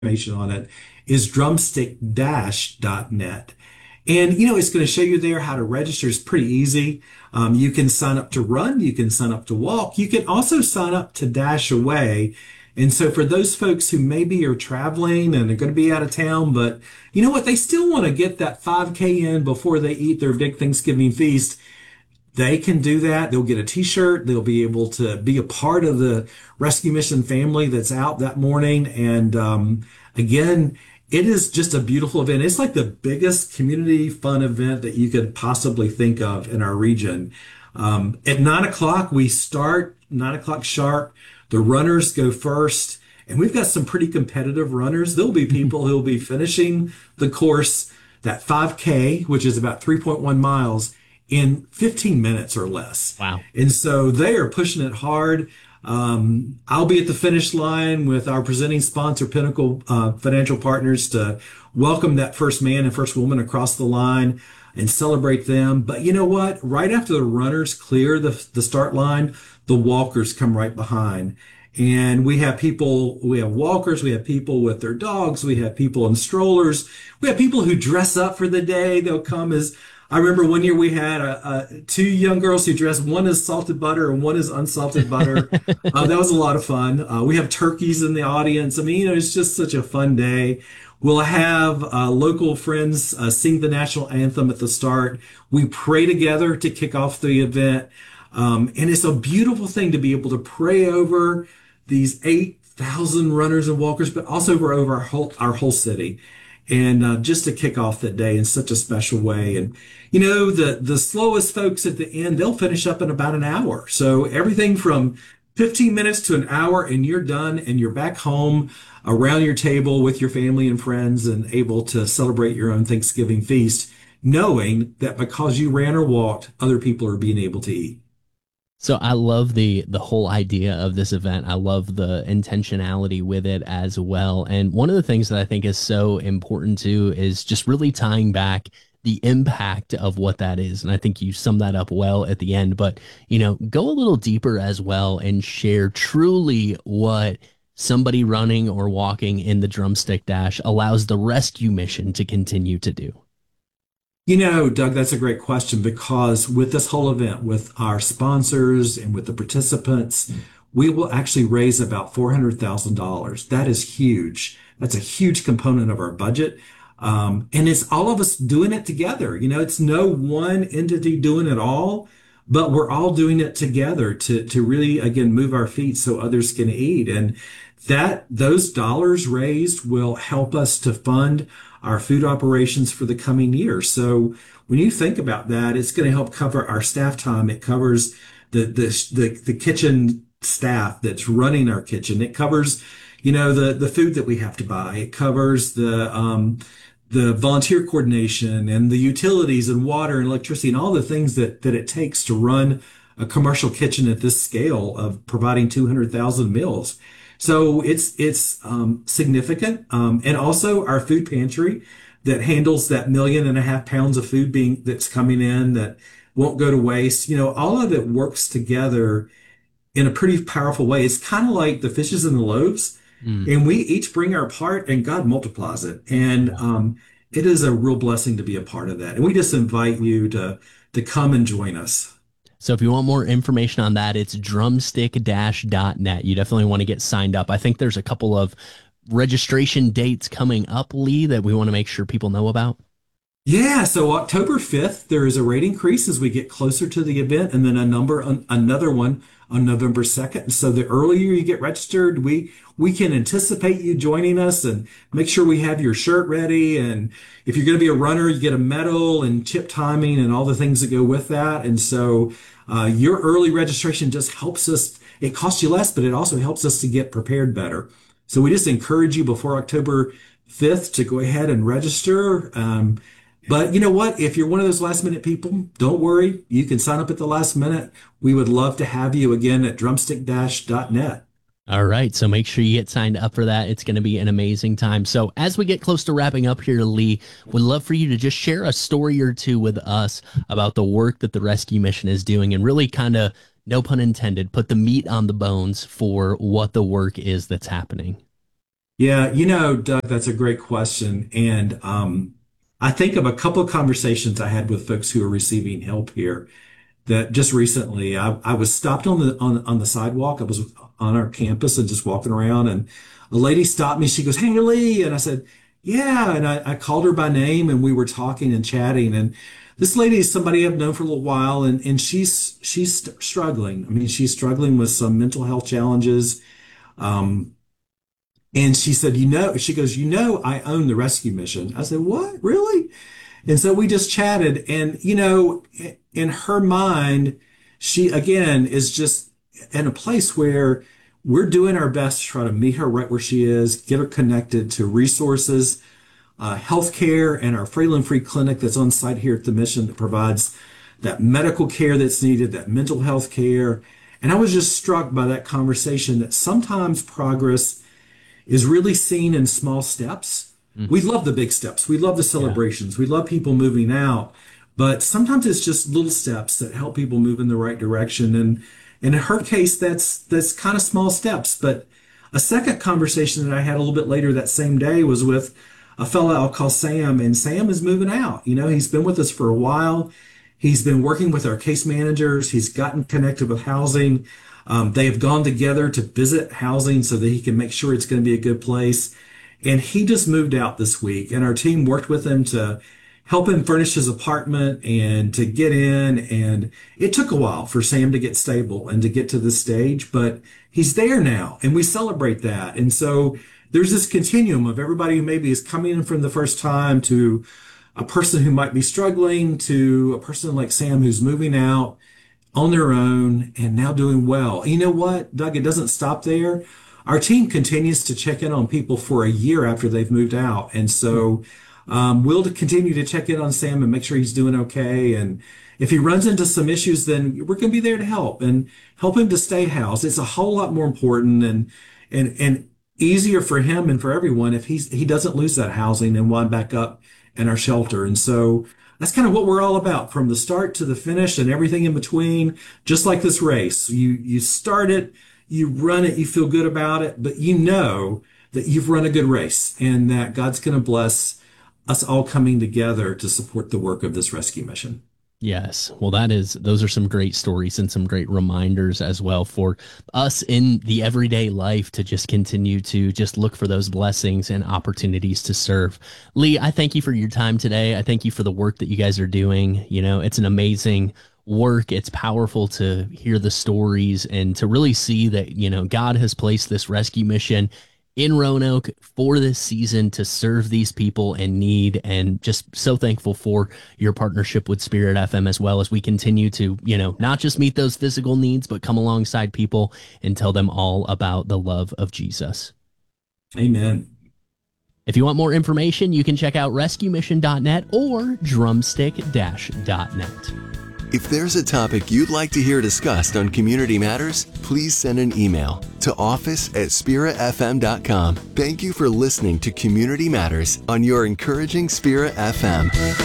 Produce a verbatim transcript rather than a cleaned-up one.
information on it is drumstick dash dot net. And, you know, it's going to show you there how to register. It's pretty easy. Um, you can sign up to run. You can sign up to walk. You can also sign up to dash away. And so for those folks who maybe are traveling and are going to be out of town, but you know what? They still want to get that five K in before they eat their big Thanksgiving feast. They can do that. They'll get a t-shirt. They'll be able to be a part of the rescue mission family that's out that morning. And um, again, it is just a beautiful event. It's like the biggest community fun event that you could possibly think of in our region. Um, at nine o'clock, we start, nine o'clock sharp. The runners go first. And we've got some pretty competitive runners. There'll be people who'll be finishing the course, that five K, which is about three point one miles, in fifteen minutes or less. Wow. And so they are pushing it hard. Um, I'll be at the finish line with our presenting sponsor, Pinnacle uh, Financial Partners, to welcome that first man and first woman across the line and celebrate them. But you know what? Right after the runners clear the, the start line, the walkers come right behind. And we have people, we have walkers, we have people with their dogs, we have people in strollers, we have people who dress up for the day. They'll come as, I remember one year we had uh, uh, two young girls who dressed, one is salted butter and one is unsalted butter. Uh, that was a lot of fun. Uh, we have turkeys in the audience. I mean, you know, it's just such a fun day. We'll have uh, local friends uh, sing the national anthem at the start. We pray together to kick off the event. Um, and it's a beautiful thing to be able to pray over these eight thousand runners and walkers, but also over, over our whole, our whole city. And uh, just to kick off the day in such a special way. And, you know, the, the slowest folks at the end, they'll finish up in about an hour. So everything from fifteen minutes to an hour and you're done and you're back home around your table with your family and friends and able to celebrate your own Thanksgiving feast, knowing that because you ran or walked, other people are being able to eat. So I love the the whole idea of this event. I love the intentionality with it as well. And one of the things that I think is so important too is just really tying back the impact of what that is. And I think you summed that up well at the end, but you know, go a little deeper as well and share truly what somebody running or walking in the drumstick dash allows the rescue mission to continue to do. You know, Doug, that's a great question because with this whole event, with our sponsors and with the participants, we will actually raise about four hundred thousand dollars. That is huge. That's a huge component of our budget. Um, and it's all of us doing it together. You know, it's no one entity doing it all, but we're all doing it together to, to really, again, move our feet so others can eat. And that those dollars raised will help us to fund our food operations for the coming year. So when you think about that, it's going to help cover our staff time. It covers the, the, the, the kitchen staff that's running our kitchen. It covers, you know, the, the food that we have to buy. It covers the, um, the volunteer coordination and the utilities and water and electricity and all the things that, that it takes to run a commercial kitchen at this scale of providing two hundred thousand meals. So it's it's um, significant. Um, and also our food pantry that handles that million and a half pounds of food being that's coming in that won't go to waste. You know, all of it works together in a pretty powerful way. It's kind of like the fishes and the loaves. Mm. And we each bring our part and God multiplies it. And um, it is a real blessing to be a part of that. And we just invite you to to come and join us. So if you want more information on that, it's drumstick dash dot net. You definitely want to get signed up. I think there's a couple of registration dates coming up, Lee, that we want to make sure people know about. Yeah, so October fifth, there is a rate increase as we get closer to the event, and then a number, an, another one on November second. So the earlier you get registered, we we can anticipate you joining us and make sure we have your shirt ready. And if you're going to be a runner, you get a medal and chip timing and all the things that go with that. And so uh, your early registration just helps us. It costs you less, but it also helps us to get prepared better. So we just encourage you before October fifth to go ahead and register. Um, But you know what? If you're one of those last minute people, don't worry. You can sign up at the last minute. We would love to have you again at drumstick dash dot net. All right. So make sure you get signed up for that. It's going to be an amazing time. So as we get close to wrapping up here, Lee, would love for you to just share a story or two with us about the work that the rescue mission is doing and really kind of, no pun intended, put the meat on the bones for what the work is that's happening. Yeah, you know, Doug, that's a great question. And um, I think of a couple of conversations I had with folks who are receiving help here that just recently I, I was stopped on the on, on the sidewalk. I was on our campus and just walking around, and a lady stopped me. She goes, "Hey, Lee," and I said, "Yeah." And I, I called her by name, and we were talking and chatting. And this lady is somebody I've known for a little while, and and she's she's st- struggling. I mean, she's struggling with some mental health challenges. Um, and she said, "You know," she goes, "You know, I own the rescue mission." I said, "What? Really?" And so we just chatted, and you know, in her mind, she again is just in a place where we're doing our best to try to meet her right where she is, get her connected to resources, uh, healthcare, and our Freeland Free Clinic that's on site here at the mission that provides that medical care that's needed, that mental health care. And I was just struck by that conversation that sometimes progress is really seen in small steps. Mm, We love the big steps. We love the yeah. celebrations. We love people moving out. But sometimes it's just little steps that help people move in the right direction. And, and in her case, that's that's kind of small steps. But a second conversation that I had a little bit later that same day was with a fellow I'll call Sam, and Sam is moving out. You know, he's been with us for a while. He's been working with our case managers. He's gotten connected with housing. Um, they have gone together to visit housing so that he can make sure it's going to be a good place. And he just moved out this week, and our team worked with him to help him furnish his apartment and to get in. And it took a while for Sam to get stable and to get to this stage, but he's there now, and we celebrate that. And so there's this continuum of everybody who maybe is coming in from the first time to a person who might be struggling to a person like Sam who's moving out on their own and now doing well. You know what, Doug? It doesn't stop there. Our team continues to check in on people for a year after they've moved out. And so um, we'll continue to check in on Sam and make sure he's doing okay. And if he runs into some issues, then we're going to be there to help and help him to stay housed. It's a whole lot more important and and and easier for him and for everyone if he's he doesn't lose that housing and wind back up in our shelter. And so that's kind of what we're all about from the start to the finish and everything in between, just like this race. You you start it, you run it, you feel good about it, but you know that you've run a good race and that God's going to bless us all coming together to support the work of this rescue mission. Yes. Well, that is, those are some great stories and some great reminders as well for us in the everyday life to just continue to just look for those blessings and opportunities to serve. Lee, I thank you for your time today. I thank you for the work that you guys are doing. You know, it's an amazing work. It's powerful to hear the stories and to really see that, you know, God has placed this rescue mission in Roanoke for this season to serve these people in need, and just so thankful for your partnership with Spirit F M as well as we continue to, you know, not just meet those physical needs, but come alongside people and tell them all about the love of Jesus. Amen. If you want more information, you can check out rescue mission dot net or drumstick dash dot net. If there's a topic you'd like to hear discussed on Community Matters, please send an email to office at spirit f m dot com. Thank you for listening to Community Matters on your encouraging Spirit F M.